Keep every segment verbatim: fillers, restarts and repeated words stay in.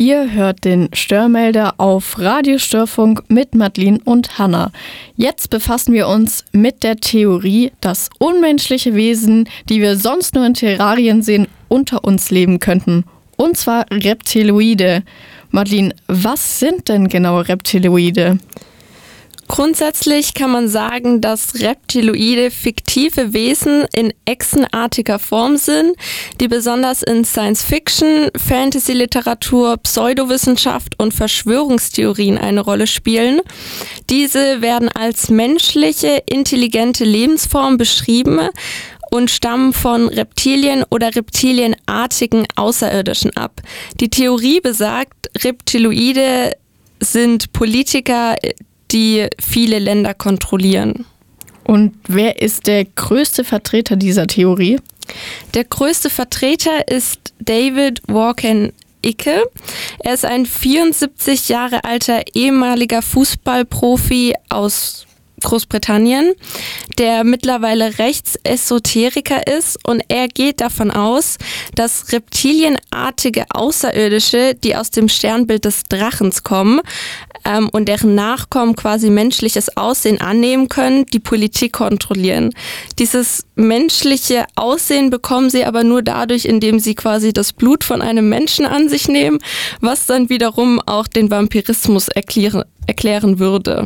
Ihr hört den Störmelder auf Radiostörfunk mit Madeline und Hannah. Jetzt befassen wir uns mit der Theorie, dass unmenschliche Wesen, die wir sonst nur in Terrarien sehen, unter uns leben könnten. Und zwar Reptiloide. Madeline, was sind denn genau Reptiloide? Grundsätzlich kann man sagen, dass Reptiloide fiktive Wesen in echsenartiger Form sind, die besonders in Science-Fiction, Fantasy-Literatur, Pseudowissenschaft und Verschwörungstheorien eine Rolle spielen. Diese werden als menschliche, intelligente Lebensform beschrieben und stammen von Reptilien oder reptilienartigen Außerirdischen ab. Die Theorie besagt, Reptiloide sind Politiker, die viele Länder kontrollieren. Und wer ist der größte Vertreter dieser Theorie? Der größte Vertreter ist David Walker-Icke. Er ist ein vierundsiebzig Jahre alter ehemaliger Fußballprofi aus Großbritannien, der mittlerweile Rechtsesoteriker ist, und er geht davon aus, dass reptilienartige Außerirdische, die aus dem Sternbild des Drachens kommen ähm, und deren Nachkommen quasi menschliches Aussehen annehmen können, die Politik kontrollieren. Dieses menschliche Aussehen bekommen sie aber nur dadurch, indem sie quasi das Blut von einem Menschen an sich nehmen, was dann wiederum auch den Vampirismus erklären, erklären würde.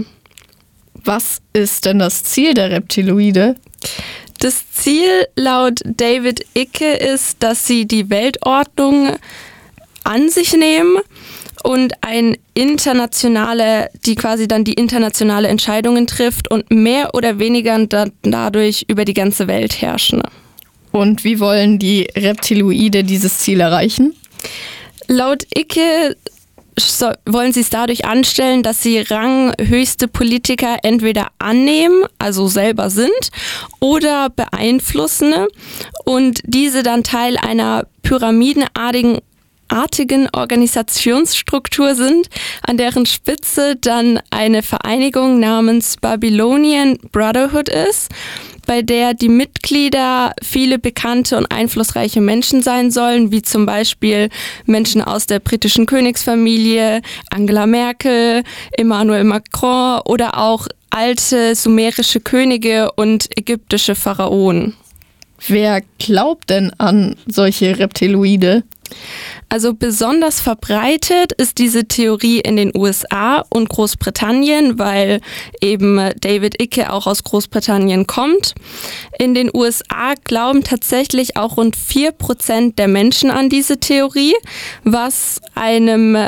Was ist denn das Ziel der Reptiloide? Das Ziel laut David Icke ist, dass sie die Weltordnung an sich nehmen und ein internationale, die quasi dann die internationale Entscheidungen trifft und mehr oder weniger da, dadurch über die ganze Welt herrschen. Und wie wollen die Reptiloide dieses Ziel erreichen? Laut Icke So, wollen sie es dadurch anstellen, dass sie ranghöchste Politiker entweder annehmen, also selber sind, oder beeinflussen und diese dann Teil einer pyramidenartigen artigen Organisationsstruktur sind, an deren Spitze dann eine Vereinigung namens Babylonian Brotherhood ist, bei der die Mitglieder viele bekannte und einflussreiche Menschen sein sollen, wie zum Beispiel Menschen aus der britischen Königsfamilie, Angela Merkel, Emmanuel Macron oder auch alte sumerische Könige und ägyptische Pharaonen. Wer glaubt denn an solche Reptiloide? Also besonders verbreitet ist diese Theorie in den U S A und Großbritannien, weil eben David Icke auch aus Großbritannien kommt. In den U S A glauben tatsächlich auch rund vier Prozent der Menschen an diese Theorie, was einem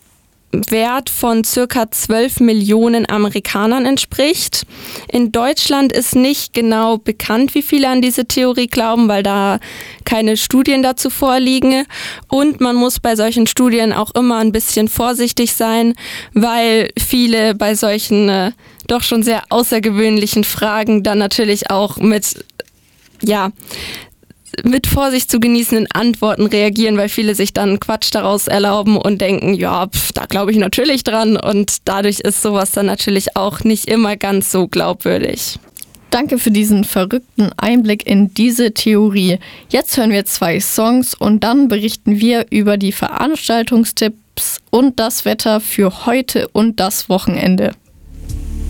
Wert von circa zwölf Millionen Amerikanern entspricht. In Deutschland ist nicht genau bekannt, wie viele an diese Theorie glauben, weil da keine Studien dazu vorliegen. Und man muss bei solchen Studien auch immer ein bisschen vorsichtig sein, weil viele bei solchen äh, doch schon sehr außergewöhnlichen Fragen dann natürlich auch mit, ja, mit Vorsicht zu genießenden Antworten reagieren, weil viele sich dann Quatsch daraus erlauben und denken, ja, pf, da glaube ich natürlich dran, und dadurch ist sowas dann natürlich auch nicht immer ganz so glaubwürdig. Danke für diesen verrückten Einblick in diese Theorie. Jetzt hören wir zwei Songs und dann berichten wir über die Veranstaltungstipps und das Wetter für heute und das Wochenende.